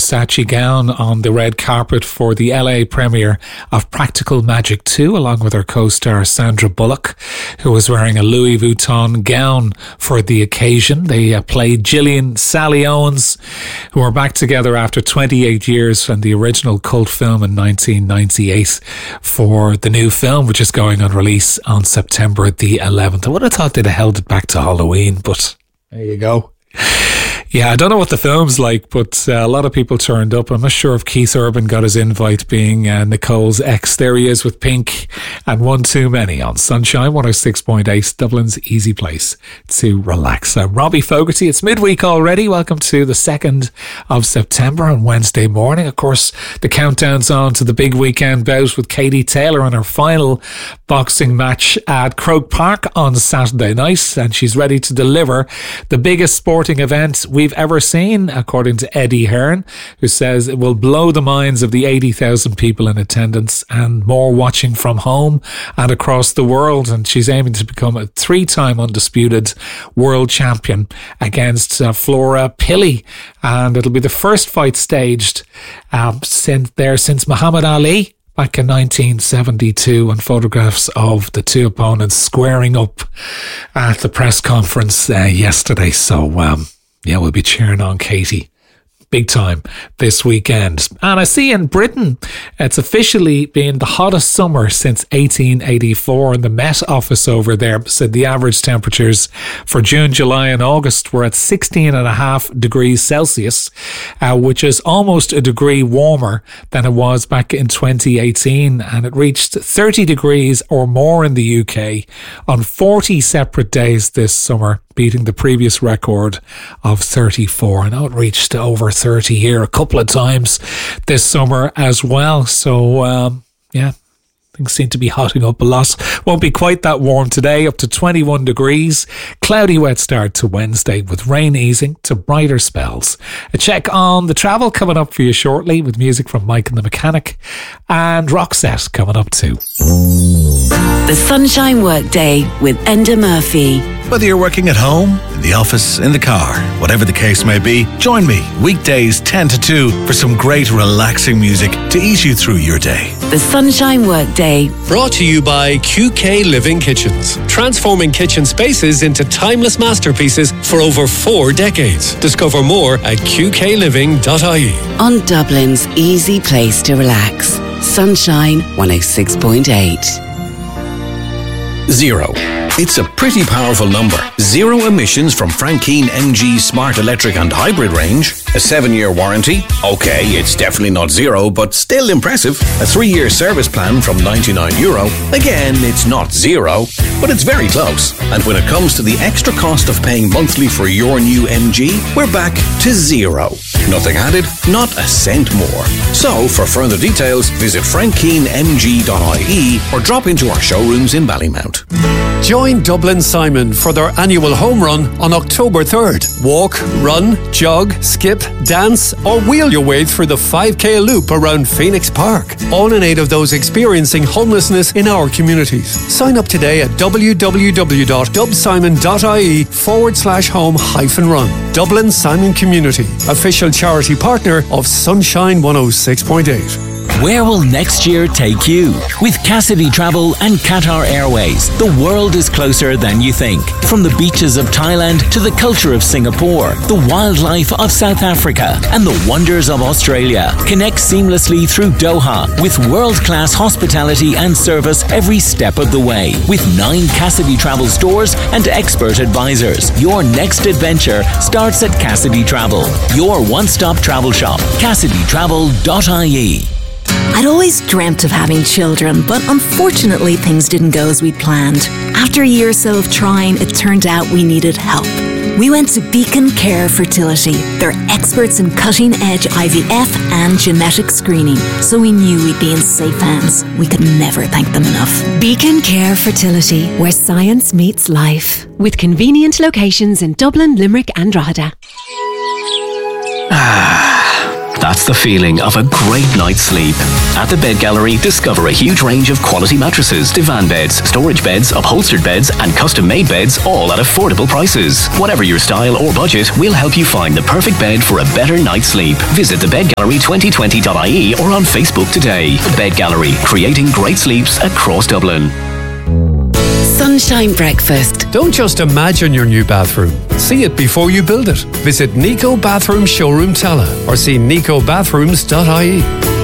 Versace gown on the red carpet for the LA premiere of Practical Magic 2, along with her co-star Sandra Bullock, who was wearing a Louis Vuitton gown for the occasion. They played Gillian, Sally Owens, who are back together after 28 years from the original cult film in 1998 for the new film, which is going on release on September the 11th. I would have thought they'd have held it back to Halloween, but there you go. Yeah, I don't know what the film's like, but a lot of people turned up. I'm not sure if Keith Urban got his invite, being Nicole's ex. There he is with Pink and One Too Many on Sunshine 106.8, Dublin's easy place to relax. I'm Robbie Fogarty. It's midweek already. Welcome to the 2nd of September on Wednesday morning. Of course, the countdown's on to the big weekend bout with Katie Taylor on her final boxing match at Croke Park on Saturday night, and she's ready to deliver the biggest sporting event we've ever seen, according to Eddie Hearn, who says it will blow the minds of the 80,000 people in attendance and more watching from home and across the world. And she's aiming to become a 3-time undisputed world champion against Flora Pilley. And it'll be the first fight staged since Muhammad Ali back in 1972, and photographs of the two opponents squaring up at the press conference yesterday. So, yeah, we'll be cheering on Katie big time this weekend. And I see in Britain, it's officially been the hottest summer since 1884. And the Met Office over there said the average temperatures for June, July and August were at 16.5 degrees Celsius, which is almost a degree warmer than it was back in 2018. And it reached 30 degrees or more in the UK on 40 separate days this summer, beating the previous record of 34. I know it reached over 30 here a couple of times this summer as well. So, yeah, things seem to be hotting up a lot. Won't be quite that warm today, up to 21 degrees. Cloudy wet start to Wednesday with rain easing to brighter spells. A check on the travel coming up for you shortly with music from Mike and the Mechanic, and Roxette coming up too. The Sunshine Workday with Enda Murphy. Whether you're working at home, in the office, in the car, whatever the case may be, join me weekdays 10 to 2 for some great relaxing music to ease you through your day. The Sunshine Workday. Brought to you by QK Living Kitchens. Transforming kitchen spaces into timeless masterpieces for over 4 decades. Discover more at qkliving.ie. On Dublin's easy place to relax. Sunshine 106.8. 0. It's a pretty powerful number. 0 emissions from Frankine MG Smart Electric and Hybrid range. A 7-year warranty. Okay, it's definitely not 0, but still impressive. A 3-year service plan from €99. Again, it's not 0, but it's very close. And when it comes to the extra cost of paying monthly for your new MG, we're back to 0. Nothing added, not a cent more. So, for further details, visit frankinemg.ie or drop into our showrooms in Ballymount. Join Dublin Simon for their annual home run on October 3rd. Walk, run, jog, skip, dance or wheel your way through the 5K loop around Phoenix Park. All in aid of those experiencing homelessness in our communities. Sign up today at www.dubsimon.ie/home-run. Dublin Simon Community, official charity partner of Sunshine 106.8. Where will next year take you? With Cassidy Travel and Qatar Airways, the world is closer than you think. From the beaches of Thailand to the culture of Singapore, the wildlife of South Africa, and the wonders of Australia. Connect seamlessly through Doha with world-class hospitality and service every step of the way. With 9 Cassidy Travel stores and expert advisors. Your next adventure starts at Cassidy Travel, your one-stop travel shop. CassidyTravel.ie. I'd always dreamt of having children, but unfortunately things didn't go as we'd planned. After a year or so of trying, it turned out we needed help. We went to Beacon Care Fertility. They're experts in cutting-edge IVF and genetic screening, so we knew we'd be in safe hands. We could never thank them enough. Beacon Care Fertility, where science meets life. With convenient locations in Dublin, Limerick and Drogheda. That That's the feeling of a great night's sleep. At the Bed Gallery, discover a huge range of quality mattresses, divan beds, storage beds, upholstered beds, and custom-made beds, all at affordable prices. Whatever your style or budget, we'll help you find the perfect bed for a better night's sleep. Visit thebedgallery2020.ie or on Facebook today. The Bed Gallery, creating great sleeps across Dublin. Sunshine Breakfast. Don't just imagine your new bathroom. See it before you build it. Visit Nico Bathroom Showroom Tala or see nicobathrooms.ie.